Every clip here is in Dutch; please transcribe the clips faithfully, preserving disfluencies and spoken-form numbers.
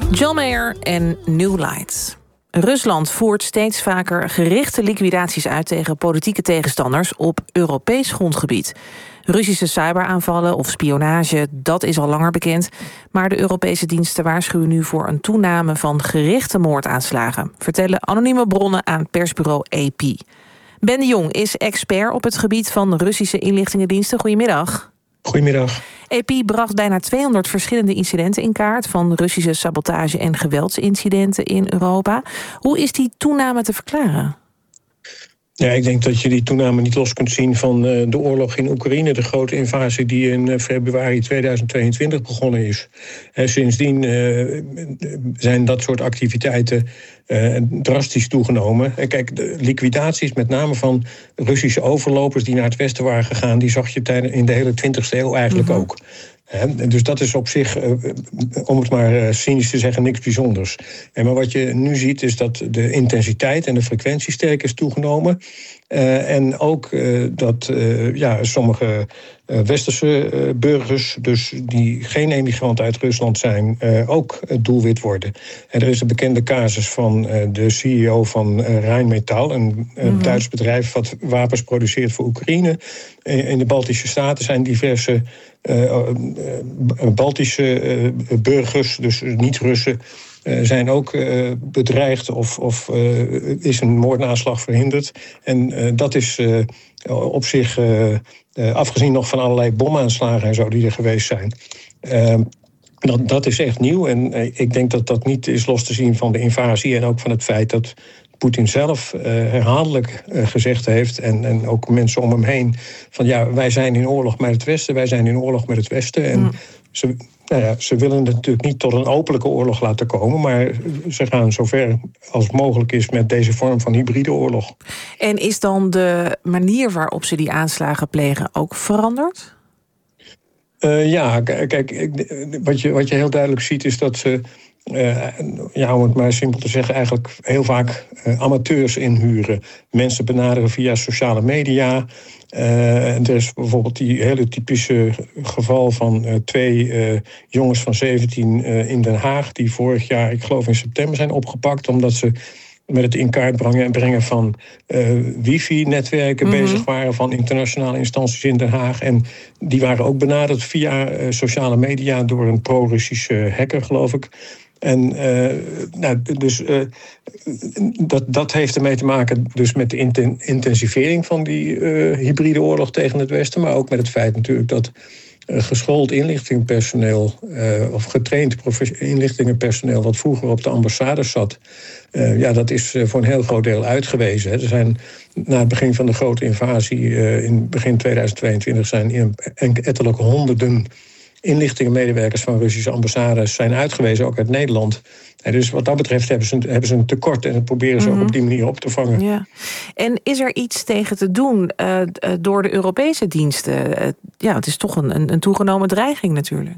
John Mayer en New Light. Rusland voert steeds vaker gerichte liquidaties uit tegen politieke tegenstanders op Europees grondgebied. Russische cyberaanvallen of spionage, dat is al langer bekend. Maar de Europese diensten waarschuwen nu voor een toename van gerichte moordaanslagen, vertellen anonieme bronnen aan persbureau A P. Ben de Jong is expert op het gebied van Russische inlichtingendiensten. Goedemiddag. Goedemiddag. A P bracht bijna tweehonderd verschillende incidenten in kaart, van Russische sabotage- en geweldsincidenten in Europa. Hoe is die toename te verklaren? Ja, ik denk dat je die toename niet los kunt zien van uh, de oorlog in Oekraïne. De grote invasie die in uh, februari tweeduizend tweeëntwintig begonnen is. En sindsdien uh, zijn dat soort activiteiten uh, drastisch toegenomen. En kijk, de liquidaties met name van Russische overlopers die naar het westen waren gegaan, die zag je tijdens in de hele twintigste eeuw eigenlijk mm-hmm. ook. He, dus dat is op zich, uh, om het maar uh, cynisch te zeggen, niks bijzonders. En maar wat je nu ziet is dat de intensiteit en de frequentie sterk is toegenomen. Uh, en ook uh, dat uh, ja, sommige uh, westerse uh, burgers, dus die geen emigrant uit Rusland zijn, uh, ook het doelwit worden. En er is een bekende casus van uh, de C E O van uh, Rheinmetall, een uh, mm-hmm. Duits bedrijf wat wapens produceert voor Oekraïne. Uh, in de Baltische Staten zijn diverse uh, uh, Baltische uh, burgers, dus niet Russen, Uh, zijn ook uh, bedreigd of, of uh, is een moordaanslag verhinderd. En uh, dat is uh, op zich, uh, uh, afgezien nog van allerlei bomaanslagen en zo die er geweest zijn. Uh, dat, dat is echt nieuw en uh, ik denk dat dat niet is los te zien van de invasie en ook van het feit dat Poetin zelf uh, herhaaldelijk uh, gezegd heeft, en, en ook mensen om hem heen, van ja, wij zijn in oorlog met het Westen, wij zijn in oorlog met het Westen. En mm. ze, nou ja, ze willen het natuurlijk niet tot een openlijke oorlog laten komen, maar ze gaan zover als het mogelijk is met deze vorm van hybride oorlog. En is dan de manier waarop ze die aanslagen plegen ook veranderd? Uh, ja, kijk, wat je, wat je heel duidelijk ziet is dat ze, Uh, ja, om het maar simpel te zeggen, eigenlijk heel vaak uh, amateurs inhuren. Mensen benaderen via sociale media. Uh, er is bijvoorbeeld die hele typische geval van uh, twee uh, jongens van zeventien uh, in Den Haag, die vorig jaar, ik geloof in september, zijn opgepakt omdat ze met het in kaart brengen en brengen van uh, wifi-netwerken mm-hmm. bezig waren van internationale instanties in Den Haag. En die waren ook benaderd via uh, sociale media door een pro-Russische hacker, geloof ik. En uh, nou, dus uh, dat, dat heeft ermee te maken dus met de inten- intensivering van die uh, hybride oorlog tegen het Westen, maar ook met het feit natuurlijk dat uh, geschoold inlichtingenpersoneel uh, of getraind profe- inlichtingenpersoneel wat vroeger op de ambassades zat, uh, ja, dat is uh, voor een heel groot deel uitgewezen. Hè. Er zijn na het begin van de grote invasie uh, in begin tweeduizend tweeëntwintig zijn in ettelijke honderden inlichtingenmedewerkers van Russische ambassades zijn uitgewezen, ook uit Nederland. En dus wat dat betreft hebben ze, hebben ze een tekort en dat proberen ze mm-hmm. ook op die manier op te vangen. Ja. En is er iets tegen te doen uh, door de Europese diensten? Uh, ja, het is toch een, een toegenomen dreiging natuurlijk.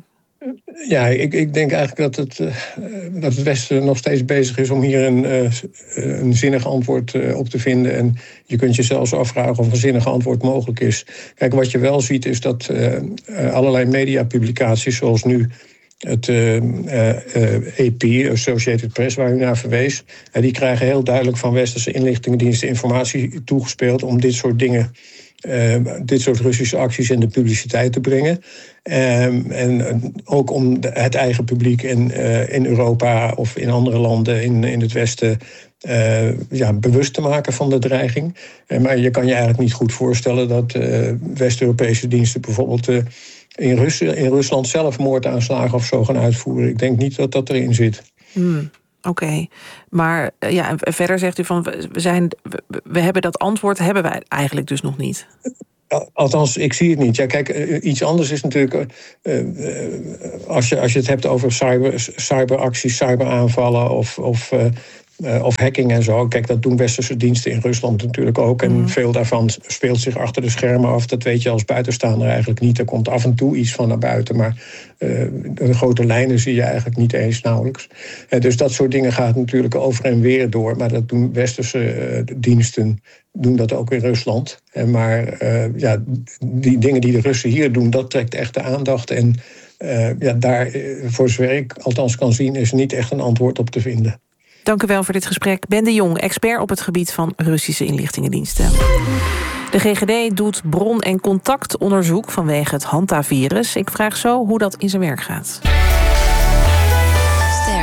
Ja, ik, ik denk eigenlijk dat het, uh, dat het Westen nog steeds bezig is om hier een, uh, een zinnig antwoord uh, op te vinden. En je kunt je zelfs afvragen of een zinnig antwoord mogelijk is. Kijk, wat je wel ziet is dat uh, uh, allerlei mediapublicaties, zoals nu het uh, uh, A P, Associated Press, waar u naar verwees, uh, die krijgen heel duidelijk van westerse inlichtingendiensten informatie toegespeeld om dit soort dingen, Uh, dit soort Russische acties in de publiciteit te brengen. Uh, en ook om de, het eigen publiek in, uh, in Europa of in andere landen in, in het Westen uh, ja, bewust te maken van de dreiging. Uh, maar je kan je eigenlijk niet goed voorstellen dat uh, West-Europese diensten bijvoorbeeld Uh, in, Rus- in Rusland zelf moordaanslagen of zo gaan uitvoeren. Ik denk niet dat dat erin zit. Hmm. Oké, okay. Maar ja, verder zegt u van we zijn, we, we hebben dat antwoord, hebben wij eigenlijk dus nog niet. Althans, ik zie het niet. Ja, kijk, iets anders is natuurlijk Uh, uh, als, je, als je het hebt over cyber, cyberacties, cyberaanvallen of, of, uh, uh, of hacking en zo. Kijk, dat doen westerse diensten in Rusland natuurlijk ook. En mm. veel daarvan speelt zich achter de schermen af. Dat weet je als buitenstaander eigenlijk niet. Er komt af en toe iets van naar buiten, maar uh, de grote lijnen zie je eigenlijk niet eens nauwelijks. Uh, dus dat soort dingen gaat natuurlijk over en weer door. Maar dat doen westerse uh, diensten doen dat ook in Rusland. En maar uh, ja, die dingen die de Russen hier doen, dat trekt echt de aandacht. En uh, ja, daar, voor zover ik althans kan zien, is er niet echt een antwoord op te vinden. Dank u wel voor dit gesprek. Ben de Jong, expert op het gebied van Russische inlichtingendiensten. De G G D doet bron- en contactonderzoek vanwege het hantavirus. Ik vraag zo hoe dat in zijn werk gaat. Ster.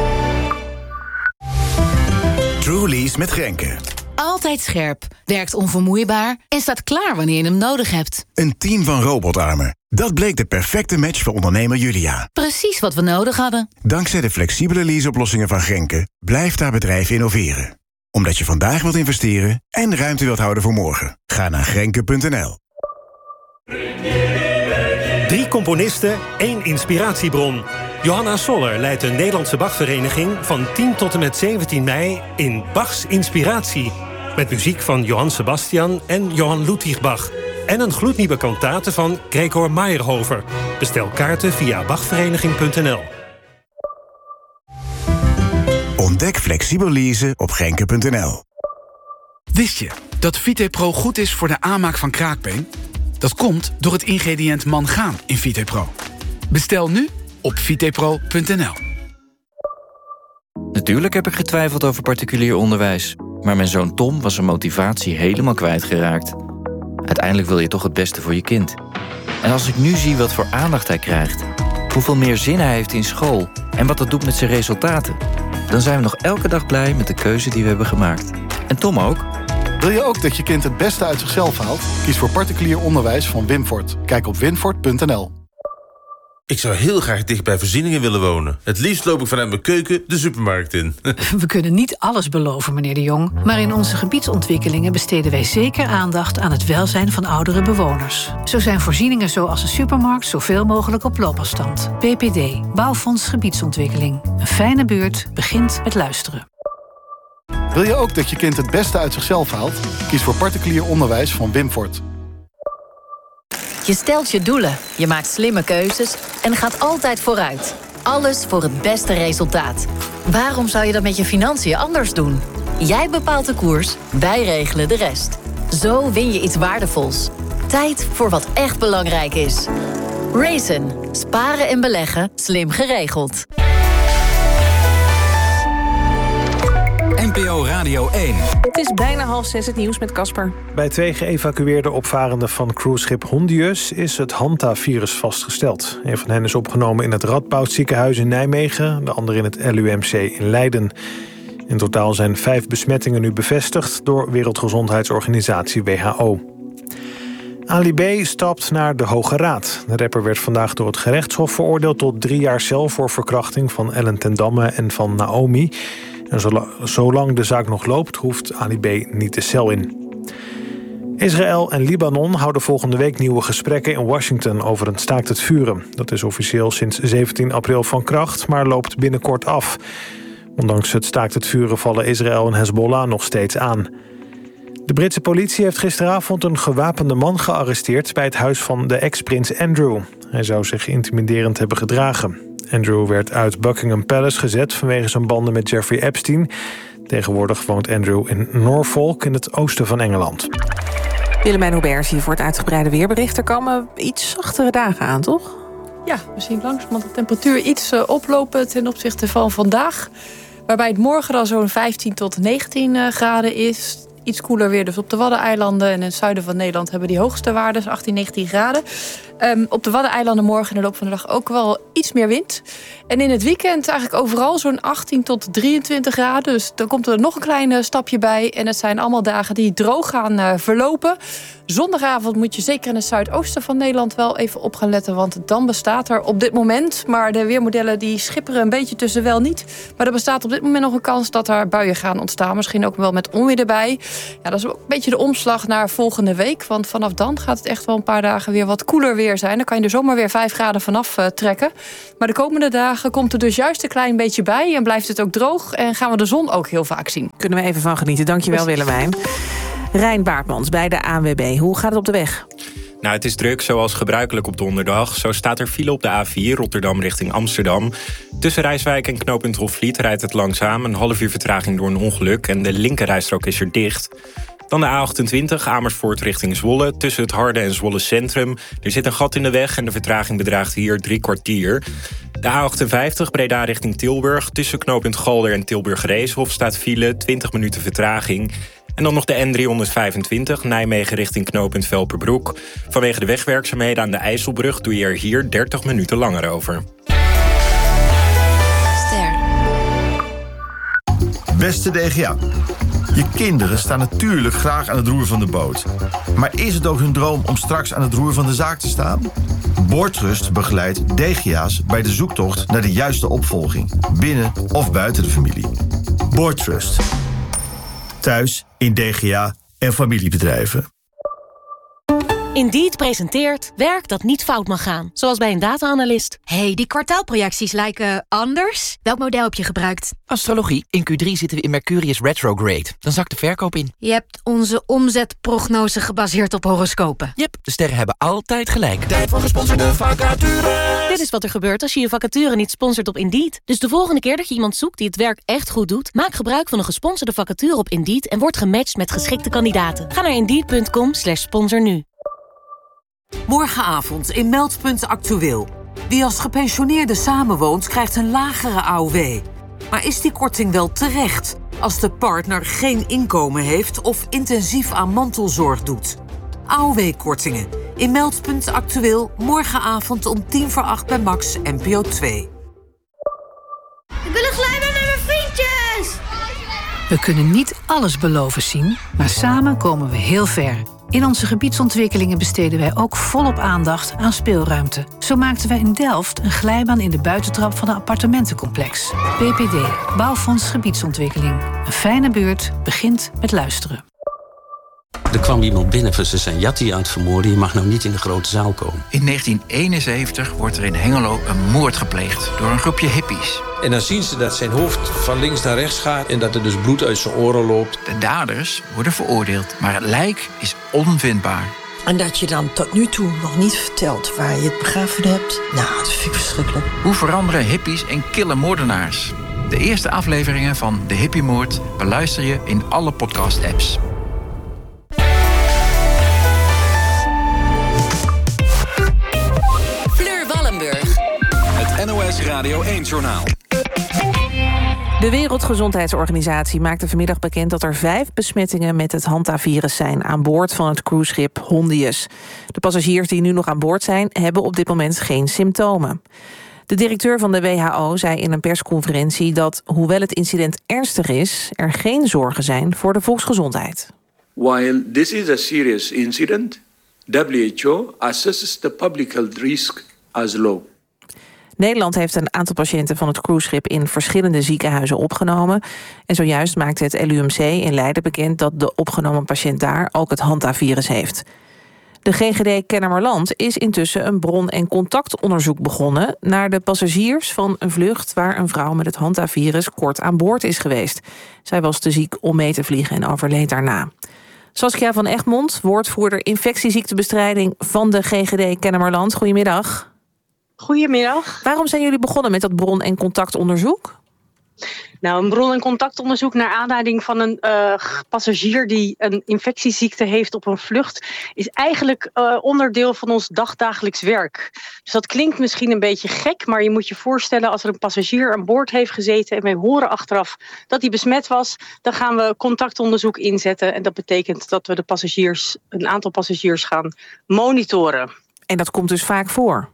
Truly's met Grenke. Altijd scherp, werkt onvermoeibaar en staat klaar wanneer je hem nodig hebt. Een team van robotarmen. Dat bleek de perfecte match voor ondernemer Julia. Precies wat we nodig hadden. Dankzij de flexibele leaseoplossingen van Grenke blijft haar bedrijf innoveren. Omdat je vandaag wilt investeren en ruimte wilt houden voor morgen. Ga naar grenke punt n l. Drie componisten, één inspiratiebron. Johanna Soller leidt de Nederlandse Bachvereniging van tien tot en met zeventien mei in Bachs Inspiratie. Met muziek van Johann Sebastian en Johann Ludwig Bach. En een gloednieuwe kantate van Gregor Meyerhofer. Bestel kaarten via bachvereniging punt n l. Ontdek flexibel leasen op grenke punt n l. Wist je dat VitePro goed is voor de aanmaak van kraakbeen? Dat komt door het ingrediënt mangaan in VitePro. Bestel nu op vitepro punt n l. Natuurlijk heb ik getwijfeld over particulier onderwijs. Maar mijn zoon Tom was zijn motivatie helemaal kwijtgeraakt. Uiteindelijk wil je toch het beste voor je kind. En als ik nu zie wat voor aandacht hij krijgt, hoeveel meer zin hij heeft in school en wat dat doet met zijn resultaten, dan zijn we nog elke dag blij met de keuze die we hebben gemaakt. En Tom ook. Wil je ook dat je kind het beste uit zichzelf haalt? Kies voor particulier onderwijs van Winfort. Kijk op winfort punt n l. Ik zou heel graag dicht bij voorzieningen willen wonen. Het liefst loop ik vanuit mijn keuken de supermarkt in. We kunnen niet alles beloven, meneer de Jong. Maar in onze gebiedsontwikkelingen besteden wij zeker aandacht aan het welzijn van oudere bewoners. Zo zijn voorzieningen zoals een supermarkt zoveel mogelijk op loopafstand. B P D, Bouwfonds Gebiedsontwikkeling. Een fijne buurt begint met luisteren. Wil je ook dat je kind het beste uit zichzelf haalt? Kies voor particulier onderwijs van Winfort. Je stelt je doelen, je maakt slimme keuzes en gaat altijd vooruit. Alles voor het beste resultaat. Waarom zou je dat met je financiën anders doen? Jij bepaalt de koers, wij regelen de rest. Zo win je iets waardevols. Tijd voor wat echt belangrijk is. Raisin. Sparen en beleggen, slim geregeld. N P O Radio één. Het is bijna half zes, het nieuws met Casper. Bij twee geëvacueerde opvarenden van cruiseschip Hondius is het hantavirus vastgesteld. Een van hen is opgenomen in het Radboud ziekenhuis in Nijmegen, de andere in het L U M C in Leiden. In totaal zijn vijf besmettingen nu bevestigd door Wereldgezondheidsorganisatie W H O. Ali B. stapt naar de Hoge Raad. De rapper werd vandaag door het gerechtshof veroordeeld tot drie jaar cel voor verkrachting van Ellen ten Damme en van Naomi. En zolang de zaak nog loopt, hoeft Ali B. niet de cel in. Israël en Libanon houden volgende week nieuwe gesprekken in Washington over een staakt het vuren. Dat is officieel sinds zeventien april van kracht, maar loopt binnenkort af. Ondanks het staakt het vuren vallen Israël en Hezbollah nog steeds aan. De Britse politie heeft gisteravond een gewapende man gearresteerd bij het huis van de ex-prins Andrew. Hij zou zich intimiderend hebben gedragen. Andrew werd uit Buckingham Palace gezet vanwege zijn banden met Jeffrey Epstein. Tegenwoordig woont Andrew in Norfolk in het oosten van Engeland. Willemijn Hubert hier voor het uitgebreide weerbericht. Er komen iets zachtere dagen aan, toch? Ja, we zien langzamerhand de temperatuur iets uh, oplopen ten opzichte van vandaag. Waarbij het morgen dan zo'n vijftien tot negentien uh, graden is. Iets koeler weer dus op de Waddeneilanden. En in het zuiden van Nederland hebben die hoogste waarden, achttien, negentien graden. Um, op de Waddeneilanden morgen in de loop van de dag ook wel iets meer wind. En in het weekend eigenlijk overal zo'n achttien tot drieëntwintig graden. Dus dan komt er nog een klein stapje bij. En het zijn allemaal dagen die droog gaan uh, verlopen. Zondagavond moet je zeker in het zuidoosten van Nederland wel even op gaan letten. Want dan bestaat er op dit moment, maar de weermodellen die schipperen een beetje tussen wel niet. Maar er bestaat op dit moment nog een kans dat er buien gaan ontstaan. Misschien ook wel met onweer erbij. Ja, dat is ook een beetje de omslag naar volgende week. Want vanaf dan gaat het echt wel een paar dagen weer wat koeler weer zijn. Dan kan je er zomaar weer vijf graden vanaf uh, trekken. Maar de komende dagen komt er dus juist een klein beetje bij. En blijft het ook droog. En gaan we de zon ook heel vaak zien. Kunnen we even van genieten. Dankjewel, Willemijn. Rijn Baartmans bij de A N W B. Hoe gaat het op de weg? Nou, het is druk zoals gebruikelijk op donderdag. Zo staat er file op de A vier Rotterdam richting Amsterdam. Tussen Rijswijk en knooppunt Hofvliet rijdt het langzaam. Een half uur vertraging door een ongeluk en de linkerrijstrook is er dicht. Dan de A achtentwintig, Amersfoort richting Zwolle. Tussen het Harde en Zwolle Centrum. Er zit een gat in de weg en de vertraging bedraagt hier drie kwartier. De A achtenvijftig, Breda richting Tilburg. Tussen knooppunt Galder en Tilburg-Reeshof staat file, twintig minuten vertraging. En dan nog de N driehonderdvijfentwintig, Nijmegen richting knooppunt Velperbroek. Vanwege de wegwerkzaamheden aan de IJsselbrug doe je er hier dertig minuten langer over. Beste D G A, je kinderen staan natuurlijk graag aan het roer van de boot. Maar is het ook hun droom om straks aan het roer van de zaak te staan? Boordtrust begeleidt D G A's bij de zoektocht naar de juiste opvolging, binnen of buiten de familie. Boordtrust. Thuis, in D G A en familiebedrijven. Indeed presenteert werk dat niet fout mag gaan. Zoals bij een data-analyst. Hey, die kwartaalprojecties lijken anders. Welk model heb je gebruikt? Astrologie. In Q drie zitten we in Mercurius retrograde. Dan zakt de verkoop in. Je hebt onze omzetprognose gebaseerd op horoscopen. Yep, de sterren hebben altijd gelijk. Tijd voor gesponsorde vacature. Dit is wat er gebeurt als je je vacature niet sponsort op Indeed. Dus de volgende keer dat je iemand zoekt die het werk echt goed doet, maak gebruik van een gesponsorde vacature op Indeed en word gematcht met geschikte kandidaten. Ga naar indeed.com slash sponsor nu. Morgenavond in Meldpunt Actueel. Wie als gepensioneerde samenwoont, krijgt een lagere A O W. Maar is die korting wel terecht als de partner geen inkomen heeft of intensief aan mantelzorg doet? A O W-kortingen. In Meldpunt Actueel, morgenavond om tien voor acht bij Max N P O twee. Ik wil een glijbaan met mijn vriendjes! We kunnen niet alles beloven zien, maar samen komen we heel ver. In onze gebiedsontwikkelingen besteden wij ook volop aandacht aan speelruimte. Zo maakten wij in Delft een glijbaan in de buitentrap van een appartementencomplex. B P D, Bouwfonds Gebiedsontwikkeling. Een fijne buurt begint met luisteren. Er kwam iemand binnen van ze zijn Jatti aan het vermoorden. Je mag nou niet in de grote zaal komen. In negentien eenenzeventig wordt er in Hengelo een moord gepleegd door een groepje hippies. En dan zien ze dat zijn hoofd van links naar rechts gaat en dat er dus bloed uit zijn oren loopt. De daders worden veroordeeld, maar het lijk is onvindbaar. En dat je dan tot nu toe nog niet vertelt waar je het begraven hebt, nou, dat vind ik verschrikkelijk. Hoe veranderen hippies in kille moordenaars? De eerste afleveringen van De Hippiemoord beluister je in alle podcast-apps. Het N O S Radio één-journaal. De Wereldgezondheidsorganisatie maakte vanmiddag bekend dat er vijf besmettingen met het Hanta-virus zijn aan boord van het cruiseschip Hondius. De passagiers die nu nog aan boord zijn, hebben op dit moment geen symptomen. De directeur van de W H O zei in een persconferentie dat, hoewel het incident ernstig is, er geen zorgen zijn voor de volksgezondheid. While this is a serious incident, W H O assesses the public health risk as low. Nederland heeft een aantal patiënten van het cruiseschip in verschillende ziekenhuizen opgenomen. En zojuist maakte het L U M C in Leiden bekend dat de opgenomen patiënt daar ook het Hanta-virus heeft. De G G D Kennemerland is intussen een bron- en contactonderzoek begonnen naar de passagiers van een vlucht waar een vrouw met het Hanta-virus kort aan boord is geweest. Zij was te ziek om mee te vliegen en overleed daarna. Saskia van Egmond, woordvoerder infectieziektebestrijding van de G G D Kennemerland. Goedemiddag. Goedemiddag. Waarom zijn jullie begonnen met dat bron- en contactonderzoek? Nou, een bron- en contactonderzoek naar aanleiding van een uh, passagier die een infectieziekte heeft op een vlucht is eigenlijk uh, onderdeel van ons dagdagelijks werk. Dus dat klinkt misschien een beetje gek, maar je moet je voorstellen als er een passagier aan boord heeft gezeten en wij horen achteraf dat hij besmet was, dan gaan we contactonderzoek inzetten en dat betekent dat we de passagiers, een aantal passagiers gaan monitoren. En dat komt dus vaak voor?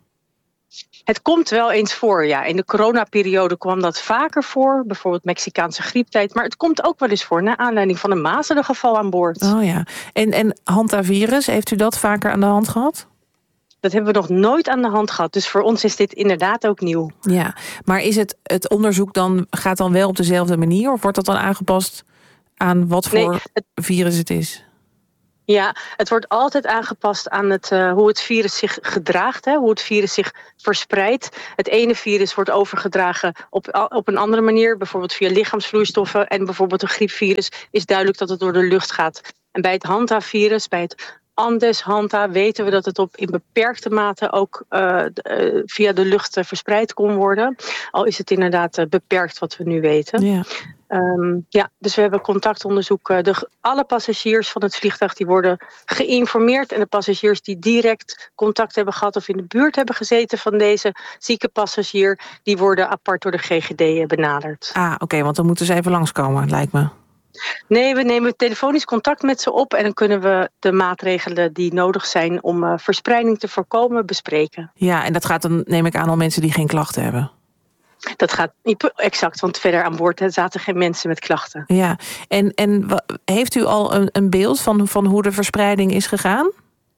Het komt wel eens voor, ja. In de coronaperiode kwam dat vaker voor. Bijvoorbeeld Mexicaanse grieptijd. Maar het komt ook wel eens voor naar aanleiding van een mazelengeval aan boord. Oh ja. En, en Hanta-virus, heeft u dat vaker aan de hand gehad? Dat hebben we nog nooit aan de hand gehad. Dus voor ons is dit inderdaad ook nieuw. Ja, maar is het, het onderzoek dan, gaat dan wel op dezelfde manier? Of wordt dat dan aangepast aan wat voor nee, het... virus het is? Ja, het wordt altijd aangepast aan het, uh, hoe het virus zich gedraagt, hè, hoe het virus zich verspreidt. Het ene virus wordt overgedragen op, op een andere manier, bijvoorbeeld via lichaamsvloeistoffen. En bijvoorbeeld een griepvirus is duidelijk dat het door de lucht gaat. En bij het Hanta-virus, bij het Andes Hanta, weten we dat het op in beperkte mate ook uh, uh, via de lucht uh, verspreid kon worden. Al is het inderdaad uh, beperkt wat we nu weten. Ja. Um, ja, dus we hebben contactonderzoek. De, alle passagiers van het vliegtuig die worden geïnformeerd. En de passagiers die direct contact hebben gehad of in de buurt hebben gezeten van deze zieke passagier, die worden apart door de G G D benaderd. Ah, oké, okay, want dan moeten ze even langskomen, lijkt me. Nee, we nemen telefonisch contact met ze op en dan kunnen we de maatregelen die nodig zijn om uh, verspreiding te voorkomen bespreken. Ja, en dat gaat dan, neem ik aan, om mensen die geen klachten hebben. Dat gaat niet exact, want verder aan boord zaten geen mensen met klachten. Ja, en, en heeft u al een, een beeld van, van hoe de verspreiding is gegaan?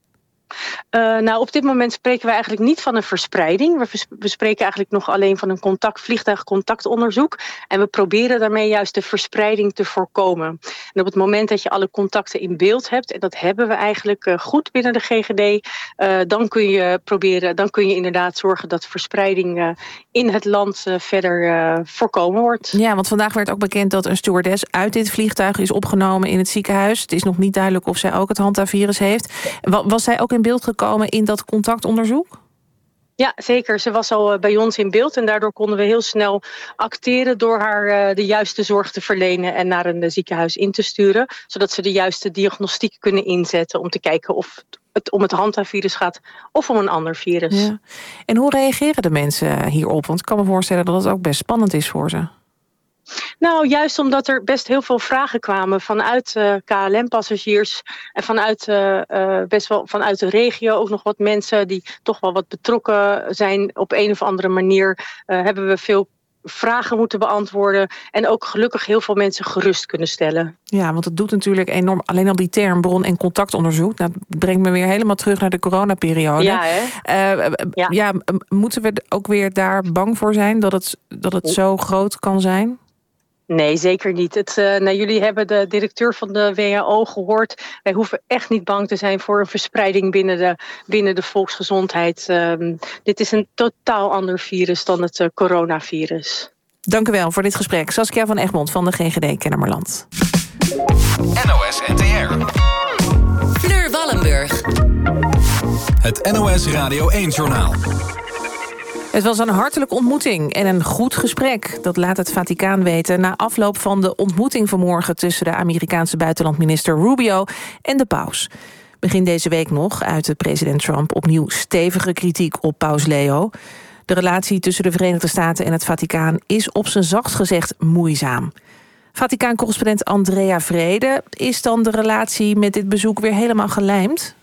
Uh, nou, op dit moment spreken we eigenlijk niet van een verspreiding. We, vers- we spreken eigenlijk nog alleen van een contact, vliegtuigcontactonderzoek. En we proberen daarmee juist de verspreiding te voorkomen. En op het moment dat je alle contacten in beeld hebt, en dat hebben we eigenlijk uh, goed binnen de G G D, uh, dan kun je proberen, dan kun je inderdaad zorgen dat verspreiding uh, in het land uh, verder uh, voorkomen wordt. Ja, want vandaag werd ook bekend dat een stewardess uit dit vliegtuig is opgenomen in het ziekenhuis. Het is nog niet duidelijk of zij ook het Hanta-virus heeft. Was zij ook in beeld gekomen in dat contactonderzoek? Ja, zeker. Ze was al bij ons in beeld en daardoor konden we heel snel acteren door haar uh, de juiste zorg te verlenen en naar een uh, ziekenhuis in te sturen, zodat ze de juiste diagnostiek kunnen inzetten om te kijken of het om het Hanta-virus gaat of om een ander virus. Ja. En hoe reageren de mensen hierop? Want ik kan me voorstellen dat het ook best spannend is voor ze. Nou, juist omdat er best heel veel vragen kwamen vanuit uh, K L M-passagiers en vanuit, uh, uh, best wel vanuit de regio ook nog wat mensen die toch wel wat betrokken zijn op een of andere manier. Uh, hebben we veel vragen moeten beantwoorden en ook gelukkig heel veel mensen gerust kunnen stellen. Ja, want het doet natuurlijk enorm, alleen al die term bron- en contactonderzoek, dat brengt me weer helemaal terug naar de coronaperiode. Ja, hè? Uh, ja. ja, moeten we ook weer daar bang voor zijn dat het, dat het zo groot kan zijn? Nee, zeker niet. Het, uh, nou, jullie hebben de directeur van de W H O gehoord. Wij hoeven echt niet bang te zijn voor een verspreiding binnen de, binnen de volksgezondheid. Um, dit is een totaal ander virus dan het uh, coronavirus. Dank u wel voor dit gesprek. Saskia van Egmond van de G G D Kennemerland. N O S N T R. Fleur Wallenburg. Het N O S Radio één-journaal. Het was een hartelijke ontmoeting en een goed gesprek. Dat laat het Vaticaan weten na afloop van de ontmoeting vanmorgen tussen de Amerikaanse buitenlandminister Rubio en de paus. Begin deze week nog uitte president Trump opnieuw stevige kritiek op paus Leo. De relatie tussen de Verenigde Staten en het Vaticaan is op zijn zachtst gezegd moeizaam. Vaticaan-correspondent Andrea Vrede, is dan de relatie met dit bezoek weer helemaal gelijmd?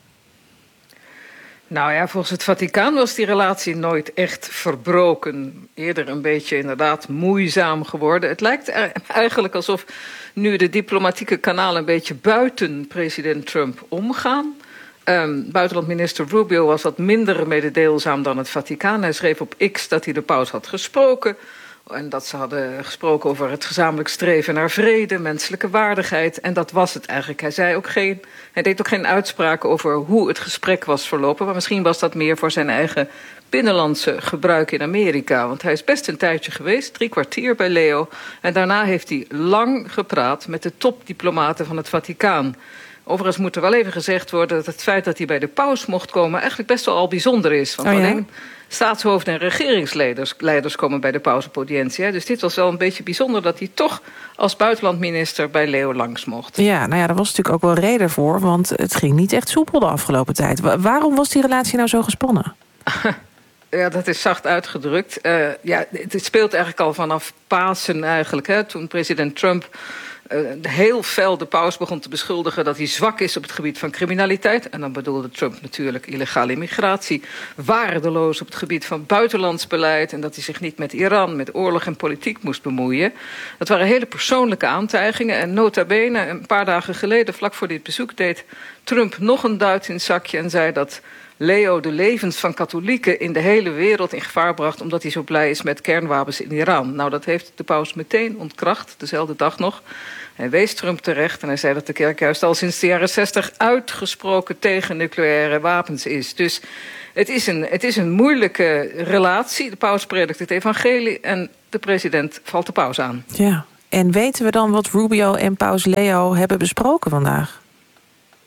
Nou ja, volgens het Vaticaan was die relatie nooit echt verbroken. Eerder een beetje inderdaad moeizaam geworden. Het lijkt eigenlijk alsof nu de diplomatieke kanalen een beetje buiten president Trump omgaan. Um, buitenlandminister Rubio was wat minder mededeelzaam dan het Vaticaan. Hij schreef op X dat hij de paus had gesproken. En dat ze hadden gesproken over het gezamenlijk streven naar vrede, menselijke waardigheid. En dat was het eigenlijk. Hij zei ook geen, hij deed ook geen uitspraken over hoe het gesprek was verlopen. Maar misschien was dat meer voor zijn eigen binnenlandse gebruik in Amerika. Want hij is best een tijdje geweest, drie kwartier bij Leo. En daarna heeft hij lang gepraat met de topdiplomaten van het Vaticaan. Overigens moet er wel even gezegd worden dat het feit dat hij bij de paus mocht komen eigenlijk best wel al bijzonder is. Want oh ja? alleen staatshoofden en regeringsleiders leiders komen bij de pausaudiëntie. Dus dit was wel een beetje bijzonder dat hij toch als buitenlandminister bij Leo langs mocht. Ja, nou ja, daar was natuurlijk ook wel reden voor, want het ging niet echt soepel de afgelopen tijd. Waarom was die relatie nou zo gespannen? Ja, dat is zacht uitgedrukt. Uh, ja, het speelt eigenlijk al vanaf Pasen eigenlijk, hè, toen president Trump Uh, heel fel de paus begon te beschuldigen dat hij zwak is op het gebied van criminaliteit. En dan bedoelde Trump natuurlijk illegale immigratie. Waardeloos op het gebied van buitenlands beleid. En dat hij zich niet met Iran, met oorlog en politiek moest bemoeien. Dat waren hele persoonlijke aantijgingen. En nota bene, een paar dagen geleden, vlak voor dit bezoek, deed Trump nog een duit in het zakje en zei dat Leo de levens van katholieken in de hele wereld in gevaar bracht omdat hij zo blij is met kernwapens in Iran. Nou, dat heeft de paus meteen ontkracht, dezelfde dag nog. Hij wees Trump terecht en hij zei dat de kerk juist al sinds de jaren zestig uitgesproken tegen nucleaire wapens is. Dus het is een, het is een moeilijke relatie. De paus predikt het evangelie en de president valt de paus aan. Ja, en weten we dan wat Rubio en paus Leo hebben besproken vandaag?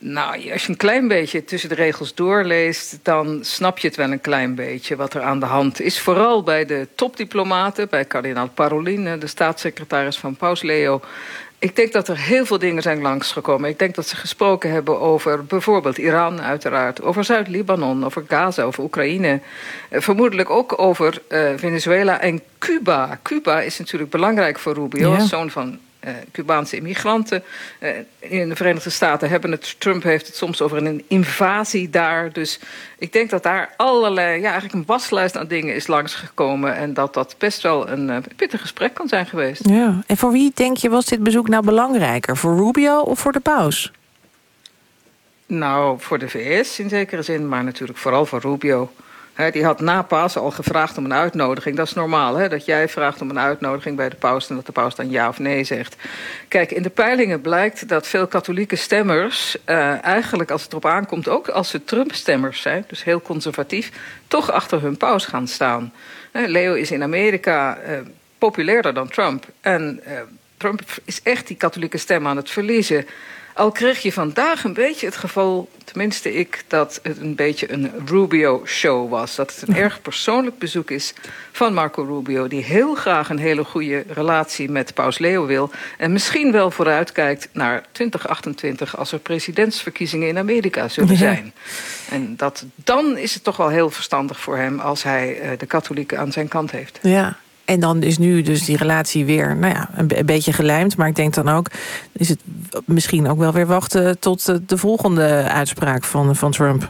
Nou, als je een klein beetje tussen de regels doorleest, dan snap je het wel een klein beetje wat er aan de hand is. Vooral bij de topdiplomaten, bij kardinaal Parolin, de staatssecretaris van Paus Leo. Ik denk dat er heel veel dingen zijn langsgekomen. Ik denk dat ze gesproken hebben over bijvoorbeeld Iran uiteraard, over Zuid-Libanon, over Gaza, over Oekraïne. Eh, vermoedelijk ook over uh, Venezuela en Cuba. Cuba is natuurlijk belangrijk voor Rubio, ja. Zoon van Uh, Cubaanse immigranten. Uh, in de Verenigde Staten hebben het, Trump heeft het soms over een invasie daar. Dus ik denk dat daar allerlei, ja, eigenlijk een waslijst aan dingen is langsgekomen. En dat dat best wel een uh, pittig gesprek kan zijn geweest. Ja. En voor wie, denk je, was dit bezoek nou belangrijker? Voor Rubio of voor de paus? Nou, voor de V S in zekere zin, maar natuurlijk vooral voor Rubio. He, die had na Pasen al gevraagd om een uitnodiging. Dat is normaal, hè, dat jij vraagt om een uitnodiging bij de paus en dat de paus dan ja of nee zegt. Kijk, in de peilingen blijkt dat veel katholieke stemmers Uh, eigenlijk als het erop aankomt, ook als ze Trump-stemmers zijn, dus heel conservatief, toch achter hun paus gaan staan. He, Leo is in Amerika uh, populairder dan Trump. En uh, Trump is echt die katholieke stem aan het verliezen. Al kreeg je vandaag een beetje het gevoel, tenminste ik, dat het een beetje een Rubio-show was. Dat het een erg persoonlijk bezoek is van Marco Rubio, die heel graag een hele goede relatie met Paus Leo wil. En misschien wel vooruitkijkt naar twintig achtentwintig als er presidentsverkiezingen in Amerika zullen zijn. Ja. En dat, dan is het toch wel heel verstandig voor hem als hij uh, de katholieken aan zijn kant heeft. Ja. En dan is nu dus die relatie weer nou ja, een, een beetje gelijmd. Maar ik denk dan ook, is het misschien ook wel weer wachten tot de, de volgende uitspraak van, van Trump.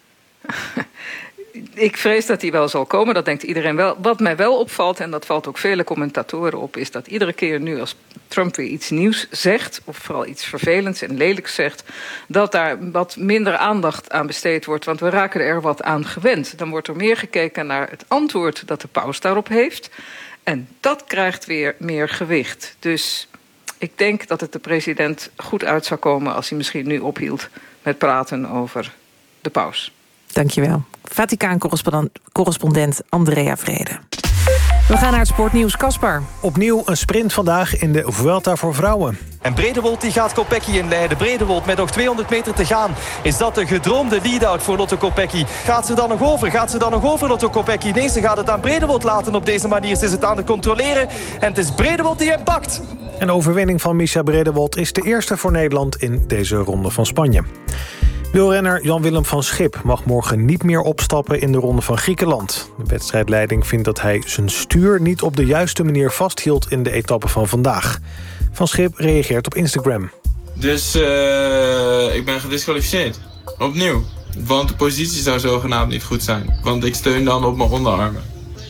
Ik vrees dat die wel zal komen, dat denkt iedereen wel. Wat mij wel opvalt, en dat valt ook vele commentatoren op, is dat iedere keer nu als Trump weer iets nieuws zegt, of vooral iets vervelends en lelijks zegt, dat daar wat minder aandacht aan besteed wordt, want we raken er wat aan gewend. Dan wordt er meer gekeken naar het antwoord dat de paus daarop heeft. En dat krijgt weer meer gewicht. Dus ik denk dat het de president goed uit zou komen als hij misschien nu ophield met praten over de paus. Dankjewel. Vaticaan-correspondent Andrea Vrede. We gaan naar het sportnieuws. Caspar. Opnieuw een sprint vandaag in de Vuelta voor vrouwen. En Bredewold die gaat Kopecky inleiden. Bredewold met nog tweehonderd meter te gaan. Is dat de gedroomde lead-out voor Lotto Kopecky? Gaat ze dan nog over? Gaat ze dan nog over Lotto Kopecky? Nee, ze gaat het aan Bredewold laten op deze manier. Ze is het aan het controleren. En het is Bredewold die hem pakt. Een overwinning van Mischa Bredewold is de eerste voor Nederland in deze ronde van Spanje. Wielrenner Jan-Willem van Schip mag morgen niet meer opstappen in de Ronde van Griekenland. De wedstrijdleiding vindt dat hij zijn stuur niet op de juiste manier vasthield in de etappe van vandaag. Van Schip reageert op Instagram. Dus uh, ik ben gedisqualificeerd. Opnieuw. Want de positie zou zogenaamd niet goed zijn. Want ik steun dan op mijn onderarmen.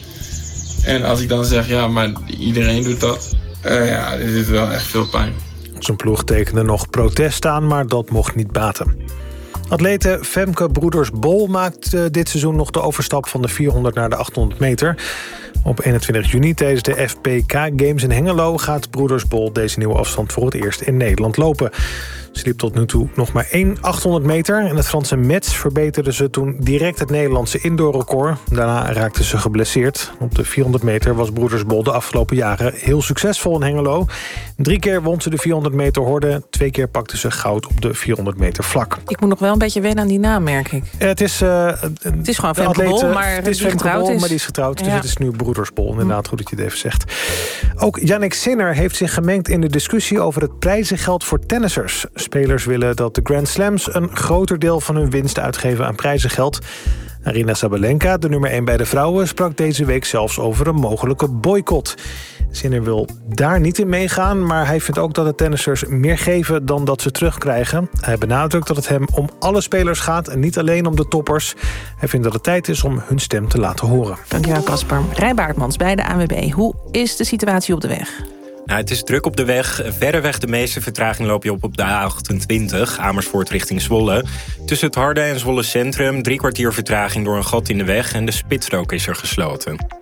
En als ik dan zeg, ja, maar iedereen doet dat. Uh, ja, dit doet wel echt veel pijn. Zijn ploeg tekende nog protest aan, maar dat mocht niet baten. Atlete Femke Broeders-Bol maakt uh, dit seizoen nog de overstap van de vierhonderd naar de achthonderd meter. Op eenentwintig juni tijdens de F P K Games in Hengelo gaat Broeders-Bol deze nieuwe afstand voor het eerst in Nederland lopen. Ze liep tot nu toe nog maar één achthonderd meter. En het Franse Metz verbeterde ze toen direct het Nederlandse indoorrecord. Daarna raakte ze geblesseerd. Op de vierhonderd meter was Broeders-Bol de afgelopen jaren heel succesvol in Hengelo. Drie keer won ze de vierhonderd meter horde. Twee keer pakte ze goud op de vierhonderd meter vlak. Ik moet nog wel een beetje wennen aan die naam, merk ik. Het is, uh, het is gewoon Femke Bol, maar het is Femke Bol, maar die is getrouwd. Dus ja. het is nu Broeders-Bol. Inderdaad, goed dat je het even zegt. Ook Jannik Sinner heeft zich gemengd in de discussie over het prijzengeld voor tennissers. Spelers willen dat de Grand Slams een groter deel van hun winst uitgeven aan prijzengeld. Aryna Sabalenka, de nummer één bij de vrouwen, sprak deze week zelfs over een mogelijke boycott. Sinner wil daar niet in meegaan, maar hij vindt ook dat de tennissers meer geven dan dat ze terugkrijgen. Hij benadrukt dat het hem om alle spelers gaat en niet alleen om de toppers. Hij vindt dat het tijd is om hun stem te laten horen. Dankjewel, Caspar. Rij Baartmans bij de A N W B. Hoe is de situatie op de weg? Nou, het is druk op de weg. Verreweg de meeste vertraging loop je op op de A achtentwintig, Amersfoort richting Zwolle. Tussen het Harde en Zwolle Centrum drie kwartier vertraging door een gat in de weg en de spitsstrook is er gesloten.